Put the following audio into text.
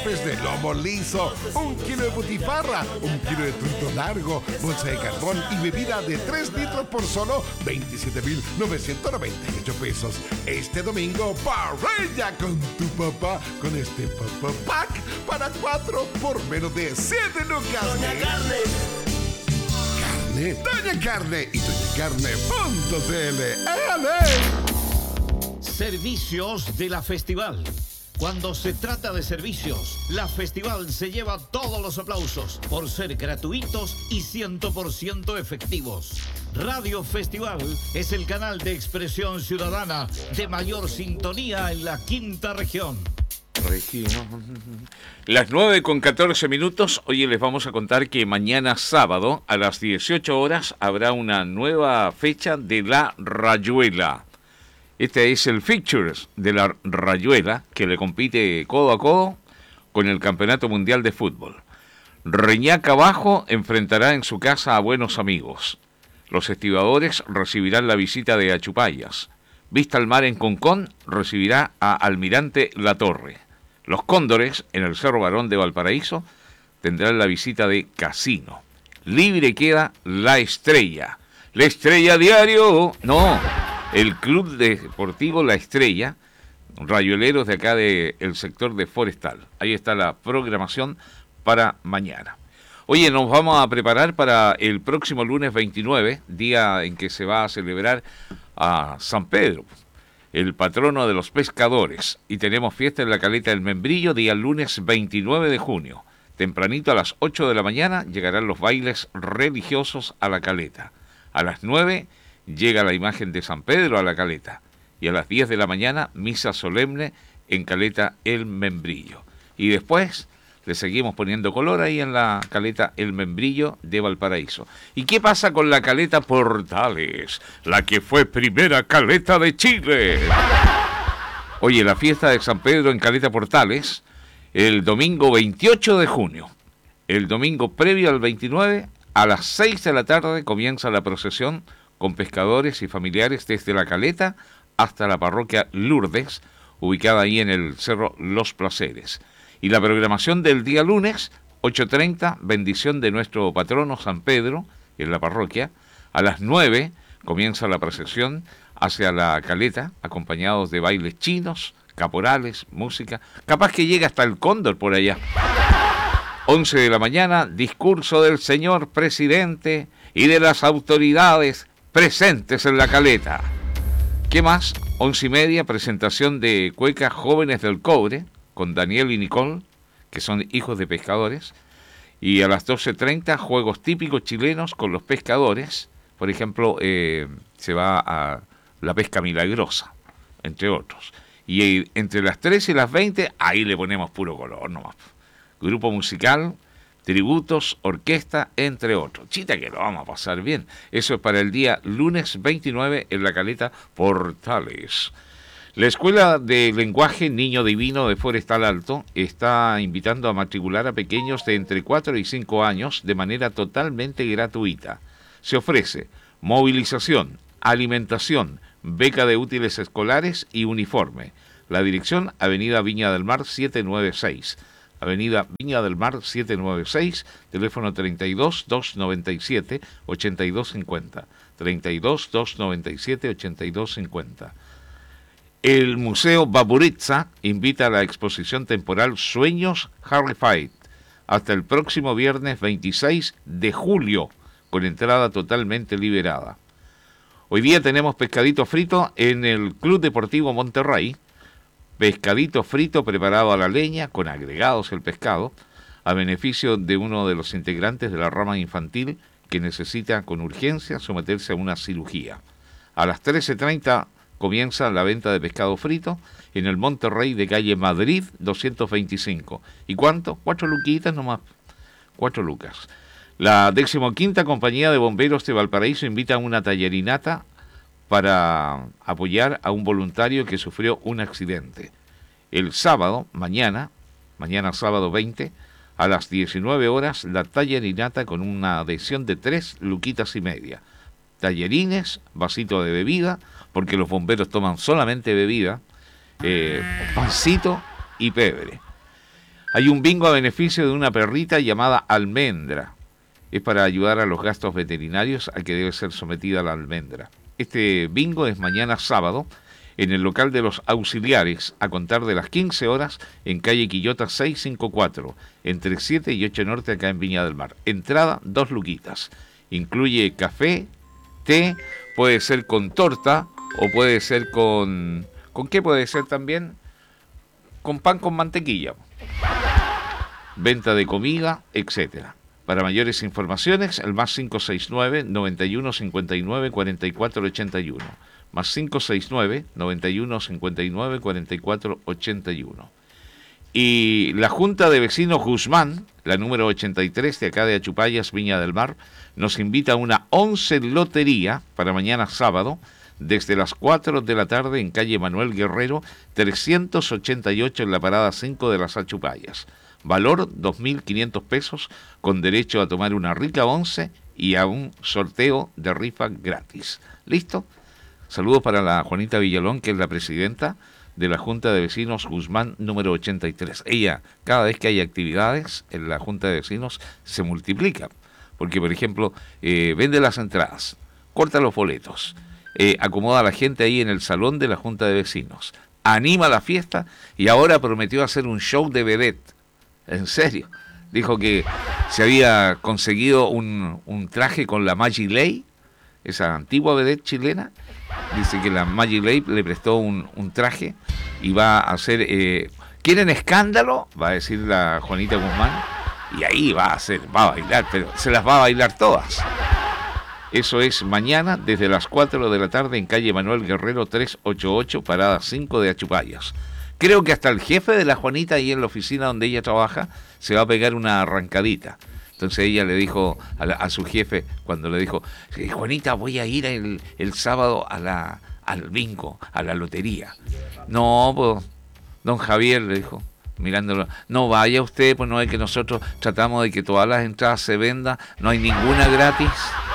bifes de lomo liso, 1 kilo de butifarra, 1 kilo de trunto largo, bolsa de carbón y bebida de 3 litros por solo 27,998 pesos. Este domingo, parrilla con tu papá con este Papá Pack para 4 por menos de 7 lucas. Doña Carne. Doña Carne y doñacarne.cl. ¡Ale! Servicios de la Festival. Cuando se trata de servicios, la Festival se lleva todos los aplausos por ser gratuitos y 100% efectivos. Radio Festival es el canal de expresión ciudadana de mayor sintonía en la quinta región. Las 9:14. Hoy les vamos a contar que mañana sábado a las 18 horas habrá una nueva fecha de la Rayuela. Este es el Features de la Rayuela, que le compite codo a codo con el Campeonato Mundial de Fútbol. Reñaca Abajo enfrentará en su casa a Buenos Amigos. Los estibadores recibirán la visita de Achupayas. Vista al Mar en Concón recibirá a Almirante La Torre. Los Cóndores, en el Cerro Barón de Valparaíso, tendrán la visita de Casino. Libre queda La Estrella. La Estrella Diario. No, el Club Deportivo La Estrella, rayueleros de acá del sector de Forestal. Ahí está la programación para mañana. Oye, nos vamos a preparar para el próximo lunes 29, día en que se va a celebrar a San Pedro, el patrono de los pescadores, y tenemos fiesta en la Caleta del Membrillo, día lunes 29 de junio. Tempranito a las 8 de la mañana llegarán los bailes religiosos a la Caleta. A las 9 llega la imagen de San Pedro a la Caleta, y a las 10 de la mañana misa solemne en Caleta el Membrillo. Y después le seguimos poniendo color ahí en la Caleta el Membrillo de Valparaíso. ¿Y qué pasa con la Caleta Portales? La que fue primera caleta de Chile. Oye, la fiesta de San Pedro en Caleta Portales, el domingo 28 de junio. El domingo previo al 29, a las 6 de la tarde comienza la procesión con pescadores y familiares desde la Caleta hasta la parroquia Lourdes, ubicada ahí en el Cerro Los Placeres. Y la programación del día lunes, 8:30, bendición de nuestro patrono San Pedro, en la parroquia. A las 9 comienza la procesión hacia la Caleta, acompañados de bailes chinos, caporales, música. Capaz que llega hasta el Cóndor por allá. 11 de la mañana, discurso del señor presidente y de las autoridades presentes en la Caleta. ¿Qué más? 11:30, presentación de cuecas Jóvenes del Cobre, con Daniel y Nicole, que son hijos de pescadores. Y a las 12:30, juegos típicos chilenos con los pescadores. Por ejemplo, se va a la pesca milagrosa, entre otros. Y entre las 13 y las 20, ahí le ponemos puro color nomás. Grupo musical, tributos, orquesta, entre otros. Chita que lo vamos a pasar bien. Eso es para el día lunes 29 en la Caleta Portales. La Escuela de Lenguaje Niño Divino de Forestal Alto está invitando a matricular a pequeños de entre 4 y 5 años de manera totalmente gratuita. Se ofrece movilización, alimentación, beca de útiles escolares y uniforme. La dirección, Avenida Viña del Mar 796. Avenida Viña del Mar 796, teléfono 32-297-8250. 32-297-8250. El Museo Baburitza invita a la exposición temporal Sueños Harry Fight hasta el próximo viernes 26 de julio, con entrada totalmente liberada. Hoy día tenemos pescadito frito en el Club Deportivo Monterrey. Pescadito frito preparado a la leña, con agregados el pescado, a beneficio de uno de los integrantes de la rama infantil que necesita con urgencia someterse a una cirugía. A las 13:30 comienza la venta de pescado frito en el Monterrey de calle Madrid 225. ¿Y cuánto? 4 luquitas nomás. 4 lucas. La 15ª Compañía de Bomberos de Valparaíso invita a una tallerinata para apoyar a un voluntario que sufrió un accidente. El sábado, mañana sábado 20, a las 19 horas, la tallerinata con una adhesión de 3 luquitas y media. Tallerines, vasito de bebida, porque los bomberos toman solamente bebida, pancito y pebre. Hay un bingo a beneficio de una perrita llamada Almendra. Es para ayudar a los gastos veterinarios a que debe ser sometida la almendra. Este bingo es mañana sábado en el local de los auxiliares a contar de las 15 horas en calle Quillota 654, entre 7 y 8 Norte acá en Viña del Mar. Entrada 2 luquitas. Incluye café, té, puede ser con torta o puede ser con... ¿Con qué puede ser también? Con pan con mantequilla. Venta de comida, etcétera. Para mayores informaciones, el más 569 91 59 44 81. Más 569 91 59 44 81. Y la Junta de Vecinos Guzmán, la número 83 de acá de Achupayas, Viña del Mar, nos invita a una 11 lotería para mañana sábado, desde las 4 de la tarde en calle Manuel Guerrero, 388 en la parada 5 de las Achupayas. Valor 2.500 pesos, con derecho a tomar una rica once y a un sorteo de rifa gratis. ¿Listo? Saludos para la Juanita Villalón, que es la presidenta de la Junta de Vecinos Guzmán número 83. Ella, cada vez que hay actividades en la Junta de Vecinos, se multiplica. Porque, por ejemplo, vende las entradas, corta los boletos, acomoda a la gente ahí en el salón de la Junta de Vecinos, anima la fiesta y ahora prometió hacer un show de vedette. En serio, dijo que se había conseguido un traje con la Maggie Ley, esa antigua vedette chilena. Dice que la Maggie Ley le prestó un traje y va a hacer... ¿quieren escándalo? Va a decir la Juanita Guzmán. Y ahí va a bailar, pero se las va a bailar todas. Eso es mañana desde las 4 de la tarde en calle Manuel Guerrero 388, parada 5 de Achupayas. Creo que hasta el jefe de la Juanita ahí en la oficina donde ella trabaja se va a pegar una arrancadita. Entonces ella le dijo a su jefe, cuando le dijo, Juanita, voy a ir el sábado al bingo, a la lotería. No, pues, don Javier le dijo, mirándolo, no vaya usted, pues no es que nosotros tratamos de que todas las entradas se vendan, no hay ninguna gratis.